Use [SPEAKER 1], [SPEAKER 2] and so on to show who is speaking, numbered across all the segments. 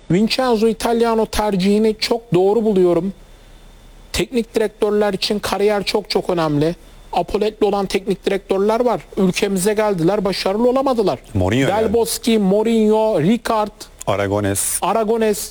[SPEAKER 1] Vincenzo Italiano tercihini çok doğru buluyorum. Teknik direktörler için kariyer çok önemli. Apoletli olan teknik direktörler var. Ülkemize geldiler, başarılı olamadılar.
[SPEAKER 2] Mourinho
[SPEAKER 1] Del
[SPEAKER 2] geldi.
[SPEAKER 1] Bosque, Mourinho, Ricard,
[SPEAKER 2] Aragones.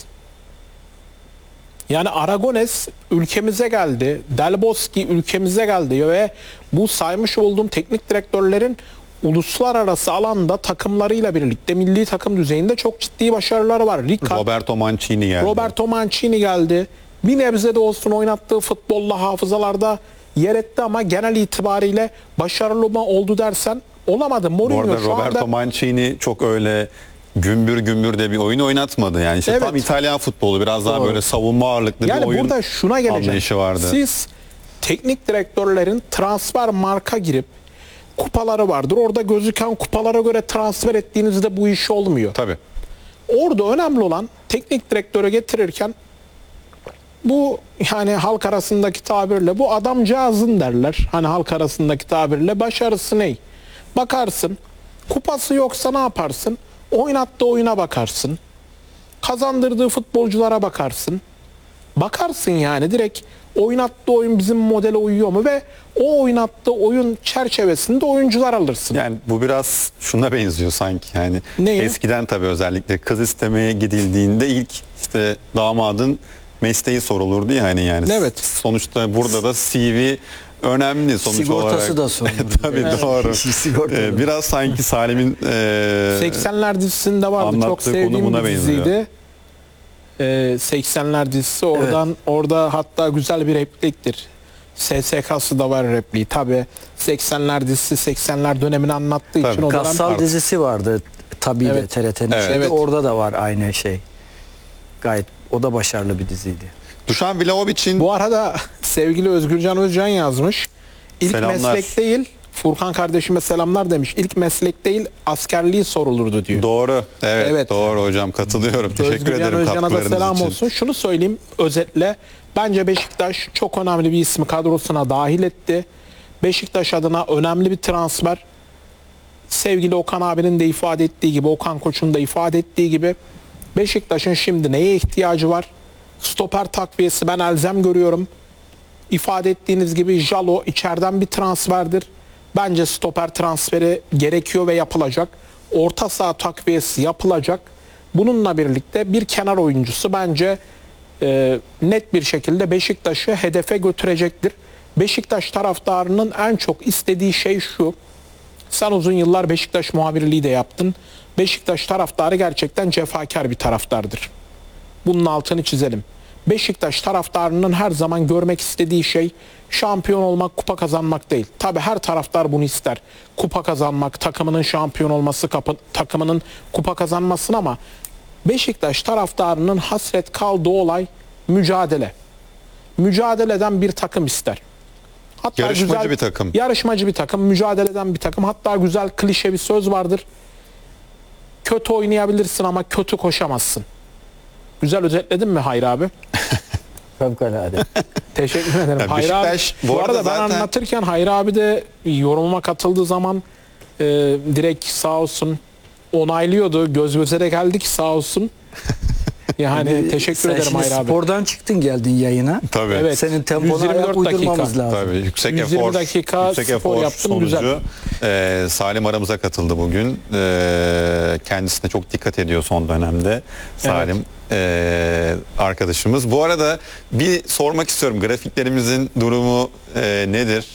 [SPEAKER 1] Yani Aragones ülkemize geldi. Del Bosque ülkemize geldi ve bu saymış olduğum teknik direktörlerin uluslararası alanda takımlarıyla birlikte milli takım düzeyinde çok ciddi başarıları var.
[SPEAKER 2] Roberto Mancini geldi.
[SPEAKER 1] Bir nebze de olsun oynattığı futbolla hafızalarda yer etti ama genel itibariyle başarılı mı oldu dersen olamadı.
[SPEAKER 2] Bu arada Roberto Mancini çok öyle gümbür de bir oyun oynatmadı. Yani işte tam İtalyan futbolu, biraz daha böyle savunma ağırlıklı bir oyun
[SPEAKER 1] burada şuna
[SPEAKER 2] anlayışı vardı.
[SPEAKER 1] Siz teknik direktörlerin transfer marka girip kupaları vardır. Orada gözüken kupalara göre transfer ettiğinizde bu iş olmuyor.
[SPEAKER 2] Tabii.
[SPEAKER 1] Orada önemli olan teknik direktörü getirirken bu, yani halk arasındaki tabirle bu adamcağızın derler. Hani halk arasındaki tabirle başarısı ne? Bakarsın. Kupası yoksa ne yaparsın? Oynattığı oyuna bakarsın. Kazandırdığı futbolculara bakarsın. Bakarsın yani direkt oynattığı oyun bizim modele uyuyor mu ve o oynattığı oyun çerçevesinde oyuncular alırsın.
[SPEAKER 2] Yani bu biraz şuna benziyor sanki. Yani
[SPEAKER 1] neye?
[SPEAKER 2] Eskiden tabii özellikle kız istemeye gidildiğinde ilk işte damadın mesleği sorulurdu ya hani yani.
[SPEAKER 1] Evet.
[SPEAKER 2] Sonuçta burada da CV önemli sonuç
[SPEAKER 3] sigortası
[SPEAKER 2] olarak.
[SPEAKER 3] Sigortası da sorulur.
[SPEAKER 2] Tabii doğru. Biraz sanki Salim'in
[SPEAKER 1] 80'ler dizisinde vardı. Çok sevdiğim bir diziydi. 80'ler dizisi orada hatta güzel bir repliktir. SSK'sı da var repliği. Tabii 80'ler dizisi 80'ler dönemini anlattığı için o dönem.
[SPEAKER 3] Gassal dizisi vardı tabii de TRT'nin. Orada da var aynı şey. Gayet o da başarılı bir diziydi.
[SPEAKER 2] Dušan Vlahovic'in
[SPEAKER 1] bu arada sevgili Özgürcan Özcan yazmış. İlk meslek değil, Furkan kardeşime selamlar demiş. İlk meslek değil, askerliği sorulurdu diyor.
[SPEAKER 2] Doğru. Evet. Doğru hocam, katılıyorum. Teşekkür ederim
[SPEAKER 1] Özcan'a da selam
[SPEAKER 2] için.
[SPEAKER 1] olsun. Şunu söyleyeyim özetle. Bence Beşiktaş çok önemli bir ismi kadrosuna dahil etti. Beşiktaş adına önemli bir transfer. Sevgili Okan abinin de ifade ettiği gibi, Okan Koç'un da ifade ettiği gibi Beşiktaş'ın şimdi neye ihtiyacı var? Stoper takviyesi ben elzem görüyorum. İfade ettiğiniz gibi Jalo içeriden bir transferdir. Bence stoper transferi gerekiyor ve yapılacak. Orta saha takviyesi yapılacak. Bununla birlikte bir kenar oyuncusu bence net bir şekilde Beşiktaş'ı hedefe götürecektir. Beşiktaş taraftarının en çok istediği şey şu. Sen uzun yıllar Beşiktaş muhabirliği de yaptın. Beşiktaş taraftarı gerçekten cefakar bir taraftardır. Bunun altını çizelim. Beşiktaş taraftarının her zaman görmek istediği şey şampiyon olmak, kupa kazanmak değil. Tabii her taraftar bunu ister. Kupa kazanmak, takımının şampiyon olması, takımının kupa kazanmasını, ama Beşiktaş taraftarının hasret kaldığı olay mücadele. Mücadeleden bir takım ister. Hatta
[SPEAKER 2] yarışmacı bir takım.
[SPEAKER 1] Yarışmacı bir takım, mücadeleden bir takım. Hatta güzel klişe bir söz vardır. Kötü oynayabilirsin ama kötü koşamazsın. Güzel özetledin mi Hayri abi?
[SPEAKER 3] Fevkalade.
[SPEAKER 1] Teşekkür ederim.
[SPEAKER 2] Ya
[SPEAKER 1] Hayri abi, bu arada ben
[SPEAKER 2] zaten
[SPEAKER 1] anlatırken Hayri abi de yorumuma katıldığı zaman direkt sağ olsun onaylıyordu. Göz göze de geldik sağ olsun. Yani teşekkür ederim Hayri abi.
[SPEAKER 3] Spordan çıktın geldin yayına.
[SPEAKER 2] Tabii.
[SPEAKER 1] Evet.
[SPEAKER 3] Senin tempona ayak uydurmamız lazım.
[SPEAKER 2] Tabii. Yüksek
[SPEAKER 1] 120 dakika spor yaptım,
[SPEAKER 2] sonucu.
[SPEAKER 1] Güzel.
[SPEAKER 2] Salim aramıza katıldı bugün. Kendisine çok dikkat ediyor son dönemde. Salim arkadaşımız. Bu arada bir sormak istiyorum. Grafiklerimizin durumu nedir?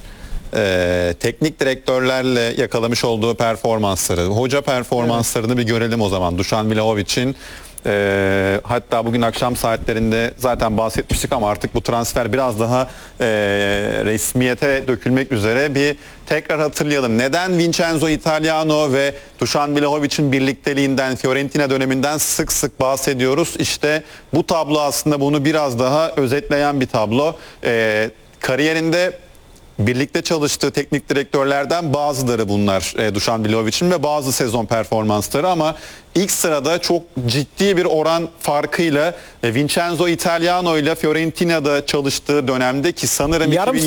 [SPEAKER 2] Teknik direktörlerle yakalamış olduğu performansları, hoca performanslarını bir görelim o zaman. Dušan Vlahovic'in hatta bugün akşam saatlerinde zaten bahsetmiştik ama artık bu transfer biraz daha resmiyete dökülmek üzere. Bir tekrar hatırlayalım. Neden Vincenzo Italiano ve Dušan Vlahovic'in birlikteliğinden, Fiorentina döneminden sık sık bahsediyoruz? İşte bu tablo aslında bunu biraz daha özetleyen bir tablo. Kariyerinde birlikte çalıştığı teknik direktörlerden bazıları bunlar Dušan Vlahovic'in ve bazı sezon performansları, ama ilk sırada çok ciddi bir oran farkıyla Vincenzo Italiano ile Fiorentina'da çalıştığı dönemde, ki sanırım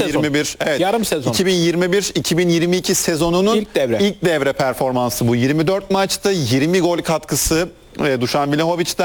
[SPEAKER 2] 2021-2022 sezonunun ilk devre performansı bu. 24 maçta 20 gol katkısı Dušan Vlahovic'ten.